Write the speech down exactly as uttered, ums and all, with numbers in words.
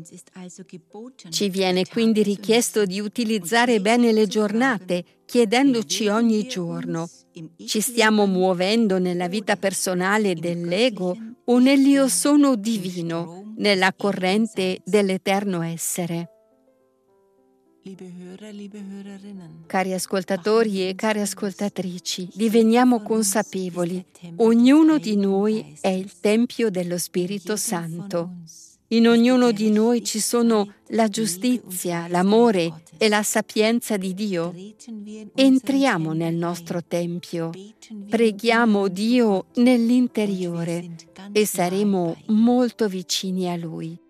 Ci viene quindi richiesto di utilizzare bene le giornate, chiedendoci ogni giorno: ci stiamo muovendo nella vita personale dell'ego o nell'io sono divino, nella corrente dell'eterno essere? Cari ascoltatori e care ascoltatrici, diveniamo consapevoli. Ognuno di noi è il Tempio dello Spirito Santo. In ognuno di noi ci sono la giustizia, l'amore e la sapienza di Dio. Entriamo nel nostro Tempio, preghiamo Dio nell'interiore e saremo molto vicini a Lui.